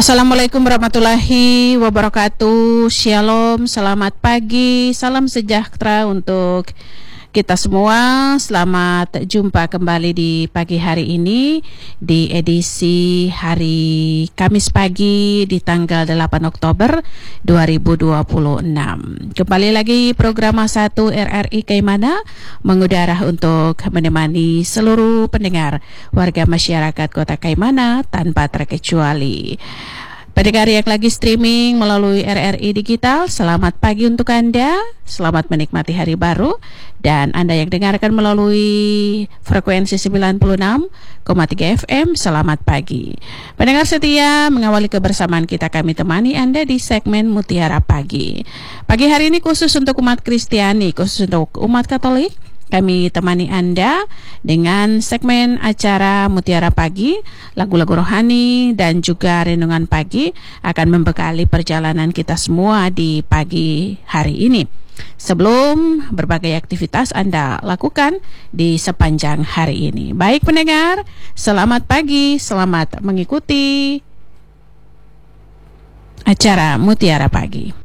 Assalamualaikum warahmatullahi wabarakatuh. Shalom, selamat pagi, salam sejahtera untuk kita semua. Selamat jumpa kembali di pagi hari ini di edisi hari Kamis pagi di tanggal 8 Oktober 2026. Kembali lagi program 1 RRI Kaimana mengudara untuk menemani seluruh pendengar warga masyarakat Kota Kaimana tanpa terkecuali. Pendengar yang lagi streaming melalui RRI Digital, selamat pagi untuk Anda, selamat menikmati hari baru. Dan Anda yang dengarkan melalui frekuensi 96,3 FM, selamat pagi. Pendengar setia, mengawali kebersamaan kita, kami temani Anda di segmen Mutiara Pagi. Pagi hari ini khusus untuk umat Kristiani, khusus untuk umat Katolik. Kami temani Anda dengan segmen acara Mutiara Pagi, lagu-lagu rohani dan juga renungan pagi akan membekali perjalanan kita semua di pagi hari ini. Sebelum berbagai aktivitas Anda lakukan di sepanjang hari ini. Baik pendengar, selamat pagi, selamat mengikuti acara Mutiara Pagi.